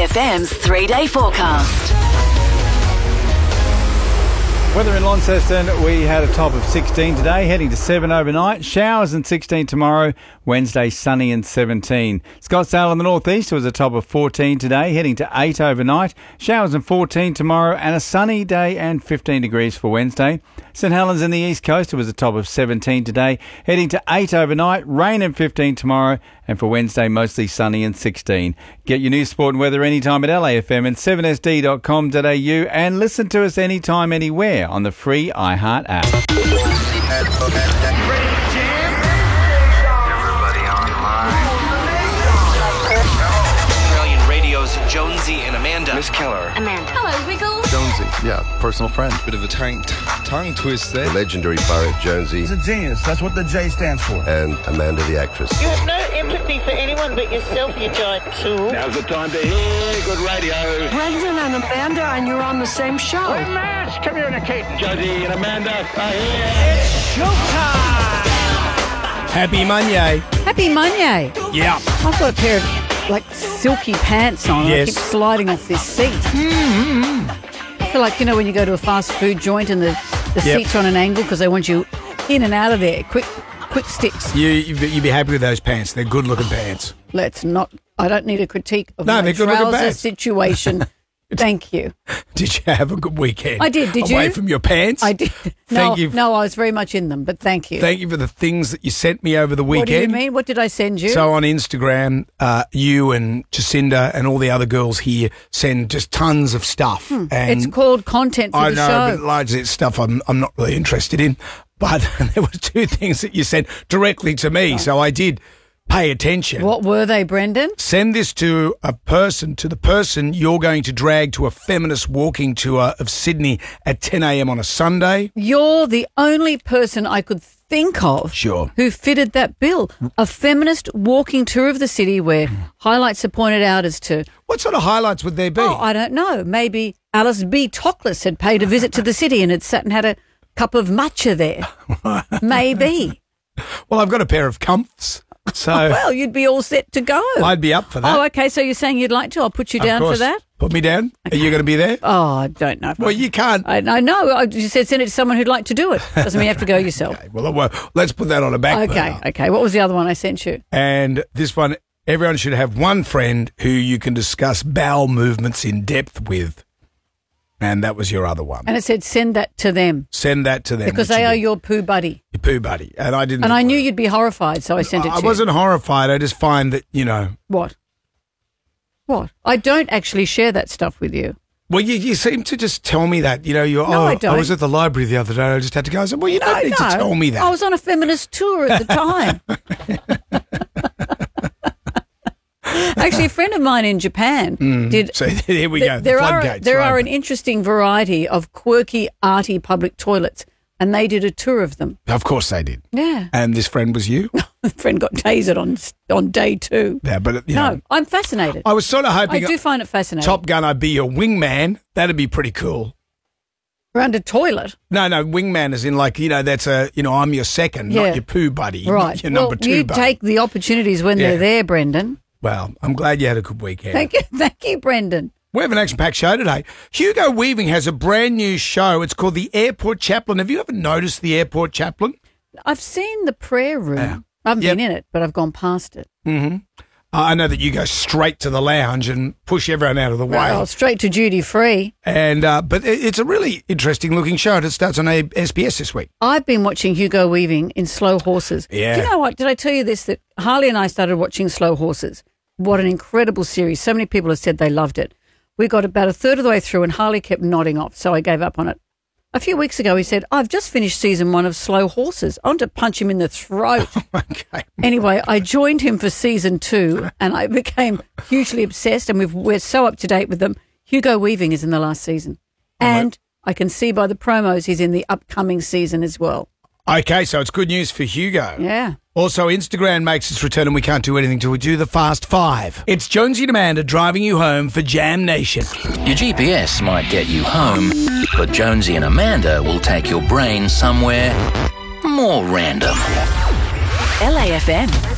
LAFM's 3-day forecast. Weather in Launceston, we had a top of 16 today, heading to 7 overnight. Showers and 16 tomorrow. Wednesday, sunny and 17. Scottsdale in the northeast was a top of 14 today, heading to 8 overnight. Showers and 14 tomorrow, and a sunny day and 15 degrees for Wednesday. St Helens in the east coast, it was a top of 17 today, heading to 8 overnight. Rain and 15 tomorrow, and for Wednesday, mostly sunny and 16. Get your news, sport and weather anytime at LAFM and 7sd.com.au, and listen to us anytime, anywhere on the free iHeart app. Australian Radio's Jonesy and Amanda. Miss Keller. Amanda. Hello, Wiggles. Jonesy, yeah, personal friend. Bit of a tongue twist there. Legendary pirate Jonesy. He's a genius. That's what the J stands for. And Amanda the actress. You have no empathy for anyone but yourself, you giant tool. Now's the time to hear good radio. Brendan and Amanda, and you're on the same show. Hey, Matt, communicate. Jonesy and Amanda are here. It's showtime! Happy Monday. Happy Monday. Yeah. I've got a pair of, silky pants on. Yes. I keep sliding off this seat. I feel like, when you go to a fast food joint and the seats are on an angle because they want you in and out of there. Quick sticks. You'd be happy with those pants. They're good-looking pants. I don't need a critique of No, my they're good-looking trouser pants. situation. Thank you. Did you have a good weekend? I did. Did you? Away from your pants? I did. Thank you. No, I was very much in them, but thank you. Thank you for the things that you sent me over the weekend. What do you mean? What did I send you? So on Instagram, you and Jacinda and all the other girls here send just tons of stuff. And it's called content for the show. I know, but largely it's stuff I'm not really interested in. But there were two things that you sent directly to me, so I did pay attention. What were they, Brendan? Send this to the person you're going to drag to a feminist walking tour of Sydney at 10 a.m. on a Sunday. You're the only person I could think of who fitted that bill. A feminist walking tour of the city where highlights are pointed out as to... What sort of highlights would there be? Oh, I don't know. Maybe Alice B. Toklas had paid a visit to the city and had sat and had a cup of matcha there. Maybe. Well, I've got a pair of comfs. So well, you'd be all set to go. I'd be up for that. Oh, okay. So you're saying you'd like to? I'll put you down for that. Put me down. Okay. Are you going to be there? Oh, I don't know. Well, you can't. I know. You said send it to someone who'd like to do it. Doesn't mean you have to go yourself. Okay. Well, let's put that on a back burner. Okay. What was the other one I sent you? And this one, everyone should have one friend who you can discuss bowel movements in depth with. And that was your other one. And it said send that to them. Send that to them. Because they are your poo buddy. Your poo buddy. And I didn't. And I knew you'd be horrified, so I sent it to you. I wasn't horrified. I just find that, What? I don't actually share that stuff with you. Well, you seem to just tell me that. I don't. I was at the library the other day. I just had to go. I said, well, you don't need to tell me that. I was on a feminist tour at the time. Actually, a friend of mine in Japan did. So here we go. There are an interesting variety of quirky, arty public toilets, and they did a tour of them. Of course they did. Yeah. And this friend was you? The friend got tasered on day 2. Yeah, but no, I'm fascinated. I was sort of hoping. I do find it fascinating. Top Gun, I'd be your wingman. That'd be pretty cool. Around a toilet? No, wingman is in that's I'm your second, not your poo buddy. Right. Not your number 2 you buddy. take the opportunities when they're there, Brendan. Well, I'm glad you had a good weekend. Thank you, Brendan. We have an action-packed show today. Hugo Weaving has a brand new show. It's called The Airport Chaplain. Have you ever noticed The Airport Chaplain? I've seen the prayer room. I haven't been in it, but I've gone past it. Mm-hmm. I know that you go straight to the lounge and push everyone out of the way. Well, straight to duty free. And but it's a really interesting-looking show. It starts on SBS this week. I've been watching Hugo Weaving in Slow Horses. Yeah. Do you know what? Did I tell you this, that Harley and I started watching Slow Horses? What an incredible series. So many people have said they loved it. We got about a third of the way through and Harley kept nodding off, so I gave up on it. A few weeks ago, he said, I've just finished season 1 of Slow Horses. I want to punch him in the throat. Okay. Anyway, I joined him for season 2 and I became hugely obsessed, and we're so up to date with them. Hugo Weaving is in the last season. And I can see by the promos he's in the upcoming season as well. Okay, so it's good news for Hugo. Yeah. Also, Instagram makes its return and we can't do anything till we do the Fast 5. It's Jonesy and Amanda driving you home for Jam Nation. Your GPS might get you home, but Jonesy and Amanda will take your brain somewhere more random. LAFM.